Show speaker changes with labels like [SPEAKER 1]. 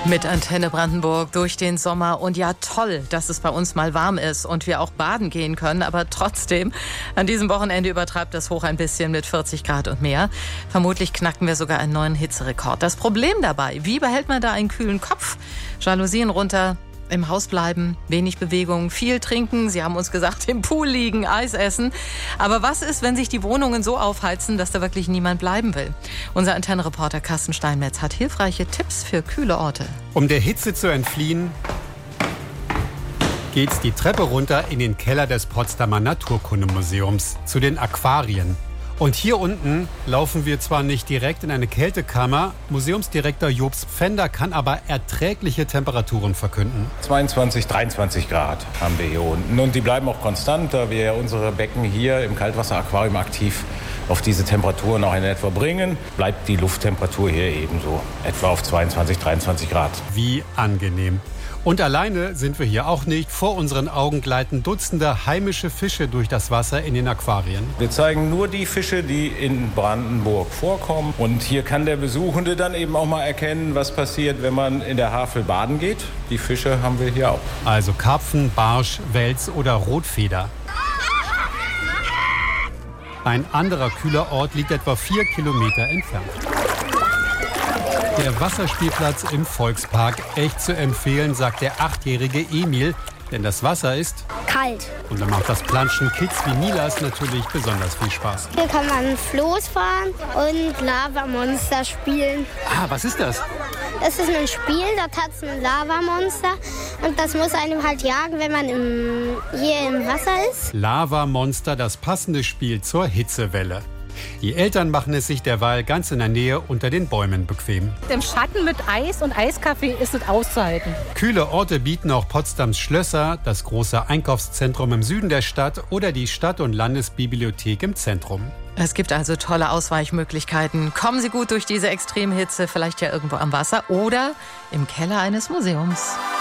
[SPEAKER 1] Mit Antenne Brandenburg durch den Sommer. Und ja, toll, dass es bei uns mal warm ist und wir auch baden gehen können. Aber trotzdem, an diesem Wochenende übertreibt das Hoch ein bisschen mit 40 Grad und mehr. Vermutlich knacken wir sogar einen neuen Hitzerekord. Das Problem dabei, wie behält man da einen kühlen Kopf? Jalousien runter, im Haus bleiben, wenig Bewegung, viel trinken. Sie haben uns gesagt, im Pool liegen, Eis essen. Aber was ist, wenn sich die Wohnungen so aufheizen, dass da wirklich niemand bleiben will? Unser Antennenreporter Carsten Steinmetz hat hilfreiche Tipps für kühle Orte.
[SPEAKER 2] Um der Hitze zu entfliehen, geht's die Treppe runter in den Keller des Potsdamer Naturkundemuseums, zu den Aquarien. Und hier unten laufen wir zwar nicht direkt in eine Kältekammer, Museumsdirektor Jobst Pfänder kann aber erträgliche Temperaturen verkünden.
[SPEAKER 3] 22, 23 Grad haben wir hier unten. Und die bleiben auch konstant, da wir unsere Becken hier im Kaltwasseraquarium aktiv auf diese Temperaturen auch in etwa bringen, bleibt die Lufttemperatur hier ebenso, etwa auf 22, 23 Grad.
[SPEAKER 2] Wie angenehm. Und alleine sind wir hier auch nicht. Vor unseren Augen gleiten Dutzende heimische Fische durch das Wasser in den Aquarien.
[SPEAKER 3] Wir zeigen nur die Fische, die in Brandenburg vorkommen. Und hier kann der Besuchende dann eben auch mal erkennen, was passiert, wenn man in der Havel baden geht. Die Fische haben wir hier auch.
[SPEAKER 2] Also Karpfen, Barsch, Wels oder Rotfeder. Ein anderer kühler Ort liegt etwa 4 Kilometer entfernt. Der Wasserspielplatz im Volkspark, echt zu empfehlen, sagt der 8-jährige Emil. Denn das Wasser ist
[SPEAKER 4] kalt.
[SPEAKER 2] Und dann macht das Planschen Kids wie Nilas natürlich besonders viel Spaß.
[SPEAKER 4] Hier kann man Floß fahren und Lavamonster spielen.
[SPEAKER 2] Ah, was ist das?
[SPEAKER 4] Das ist ein Spiel, da tanzt ein Lavamonster. Und das muss einem halt jagen, wenn man hier im Wasser ist.
[SPEAKER 2] Lavamonster, das passende Spiel zur Hitzewelle. Die Eltern machen es sich derweil ganz in der Nähe unter den Bäumen bequem.
[SPEAKER 5] Im Schatten mit Eis und Eiskaffee ist es auszuhalten.
[SPEAKER 2] Kühle Orte bieten auch Potsdams Schlösser, das große Einkaufszentrum im Süden der Stadt oder die Stadt- und Landesbibliothek im Zentrum.
[SPEAKER 1] Es gibt also tolle Ausweichmöglichkeiten. Kommen Sie gut durch diese Extremhitze, vielleicht ja irgendwo am Wasser oder im Keller eines Museums.